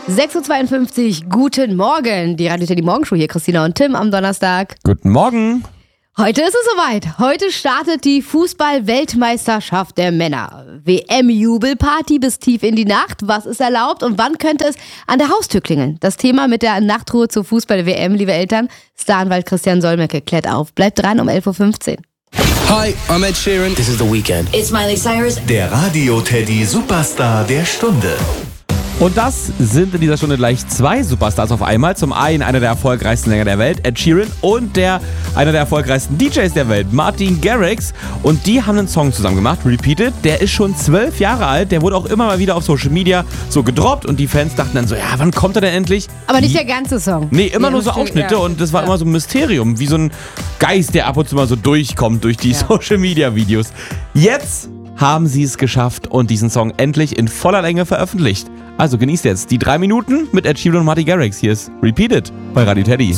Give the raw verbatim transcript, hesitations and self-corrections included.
sechs Uhr zweiundfünfzig, guten Morgen. Die Radio Teddy Morgenshow hier, Christina und Tim am Donnerstag. Guten Morgen. Heute ist es soweit. Heute startet die Fußball-Weltmeisterschaft der Männer. W M-Jubelparty bis tief in die Nacht. Was ist erlaubt und wann könnte es an der Haustür klingeln? Das Thema mit der Nachtruhe zur Fußball-W M, liebe Eltern. Staranwalt Christian Solmecke klärt auf. Bleibt dran um elf Uhr fünfzehn. Hi, I'm Ed Sheeran. This is The Weeknd. It's Miley Cyrus. Der Radio Teddy Superstar der Stunde. Und das sind in dieser Stunde gleich zwei Superstars auf einmal. Zum einen einer der erfolgreichsten Sänger der Welt, Ed Sheeran, und der einer der erfolgreichsten D Js der Welt, Martin Garrix. Und die haben einen Song zusammen gemacht, Repeated. Der ist schon zwölf Jahre alt. Der wurde auch immer mal wieder auf Social Media so gedroppt. Und die Fans dachten dann so, ja, wann kommt er denn endlich? Aber nicht der ganze Song. Nee, immer ja, nur so Ausschnitte. Ja. Und das war ja immer so ein Mysterium. Wie so ein Geist, der ab und zu mal so durchkommt durch die ja. Social Media Videos. Jetzt haben sie es geschafft und diesen Song endlich in voller Länge veröffentlicht. Also genießt jetzt die drei Minuten mit Ed Sheeran und Martin Garrix. Hier ist Repeated bei Radio Teddy.